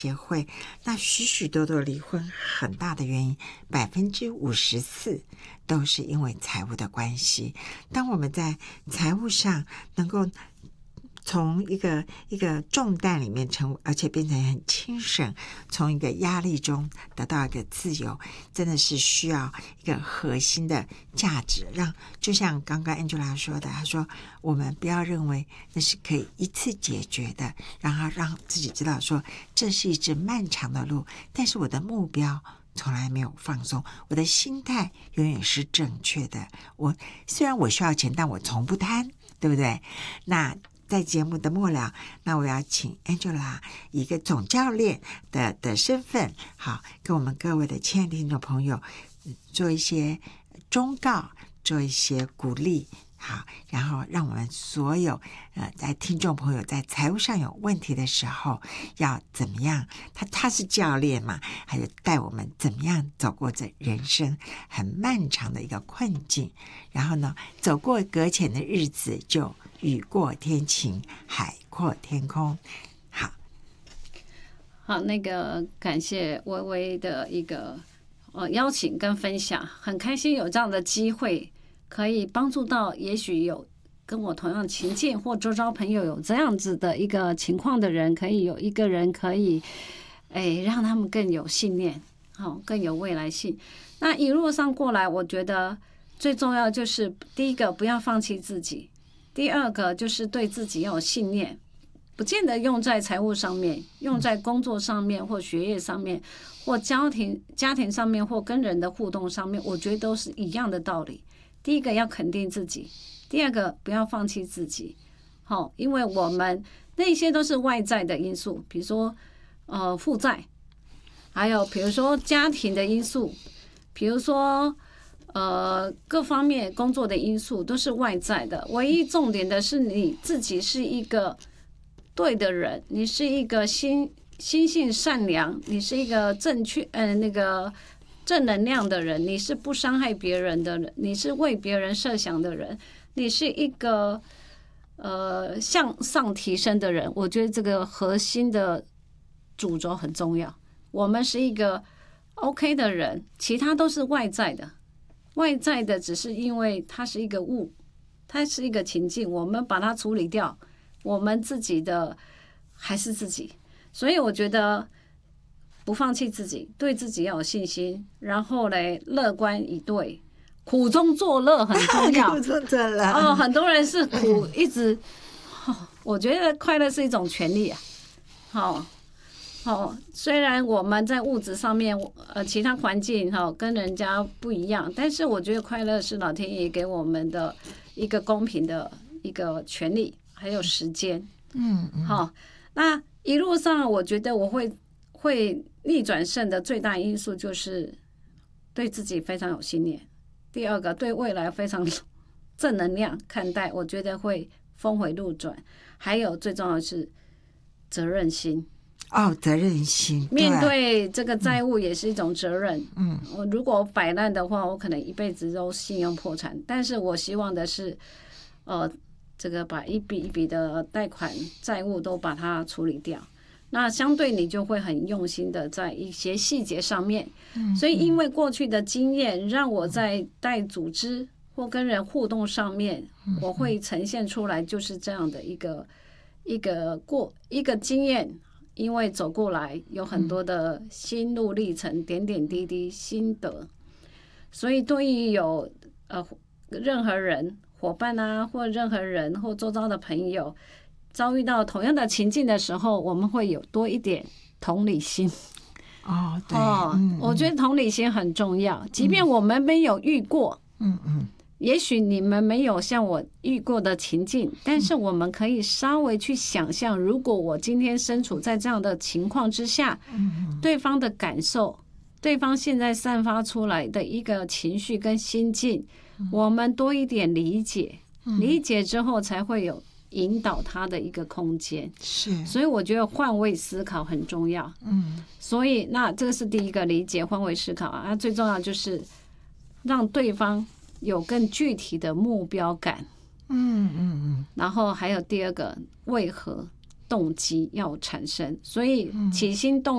协会，那许许多多离婚很大的原因，54%都是因为财务的关系。当我们在财务上能够从一个重担里面而且变成很轻省，从一个压力中得到一个自由，真的是需要一个核心的价值。就像刚刚 Angela 说的，她说我们不要认为那是可以一次解决的，让自己知道说这是一支漫长的路，但是我的目标从来没有放松，我的心态永远是正确的。虽然我需要钱，但我从不贪，对不对？那在节目的末了，那我要请 Angela 以一个总教练的身份，好，跟我们各位的亲爱的听众朋友做一些忠告，做一些鼓励，好，然后让我们所有在听众朋友在财务上有问题的时候要怎么样，他是教练嘛，还有带我们怎么样走过这人生很漫长的一个困境，然后呢走过搁浅的日子，就雨过天晴，海阔天空。 好，那个感谢薇薇的一个邀请跟分享，很开心有这样的机会，可以帮助到也许有跟我同样情境或周遭朋友有这样子的一个情况的人，可以有一个人可以让他们更有信念，更有未来性。那一路上过来，我觉得最重要就是第一个不要放弃自己，第二个就是对自己要有信念，不见得用在财务上面，用在工作上面或学业上面或家庭上面或跟人的互动上面，我觉得都是一样的道理。第一个要肯定自己，第二个不要放弃自己。因为我们那些都是外在的因素，比如说负债，还有比如说家庭的因素，比如说各方面工作的因素都是外在的，唯一重点的是你自己是一个对的人，你是一个心性善良，你是一个正能量的人，你是不伤害别人的人，你是为别人设想的人，你是一个向上提升的人。我觉得这个核心的主轴很重要。我们是一个 OK 的人，其他都是外在的，外在的只是因为它是一个物，它是一个情境，我们把它处理掉，我们自己的还是自己。所以我觉得不放弃自己，对自己要有信心，然后嘞乐观以对，苦中作乐很重要。 苦中作乐很多人是苦一直我觉得快乐是一种权利啊。虽然我们在物质上面其他环境跟人家不一样，但是我觉得快乐是老天爷给我们的一个公平的一个权利，还有时间。那一路上我觉得我会逆转胜的最大因素就是对自己非常有信念，第二个对未来非常正能量看待，我觉得会峰回路转，还有最重要的是责任心。 责任心， 面对这个债务也是一种责任。我如果摆烂的话，我可能一辈子都信用破产。但是我希望的是，这个把一笔一笔的贷款债务都把它处理掉。那相对你就会很用心的在一些细节上面。所以因为过去的经验，让我在带组织或跟人互动上面，我会呈现出来就是这样的一个经验。因为走过来有很多的心路历程，点点滴滴心得，所以对于有任何人伙伴啊，或任何人或周遭的朋友遭遇到同样的情境的时候，我们会有多一点同理心。 对， 我觉得同理心很重要，即便我们没有遇过，也许你们没有像我遇过的情境，但是我们可以稍微去想象，如果我今天身处在这样的情况之下，对方的感受，对方现在散发出来的一个情绪跟心境，我们多一点理解，理解之后才会有引导他的一个空间。 是， 所以我觉得换位思考很重要。所以那这个是第一个理解，换位思考啊，最重要就是让对方有更具体的目标感。然后还有第二个，为何动机要产生，所以起心动